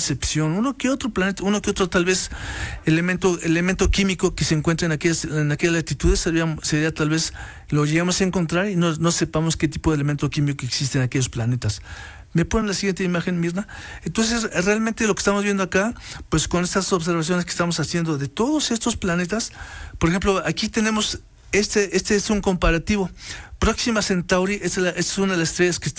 excepción, uno que otro planeta, uno que otro tal vez elemento químico que se encuentra en aquellas latitudes, sería tal vez lo lleguemos a encontrar y no sepamos qué tipo de elemento químico existe en aquellos planetas. ¿Me ponen la siguiente imagen, Mirna? Entonces, realmente lo que estamos viendo acá, pues con estas observaciones que estamos haciendo de todos estos planetas, por ejemplo, aquí tenemos, este es un comparativo. Próxima Centauri es una de las estrellas que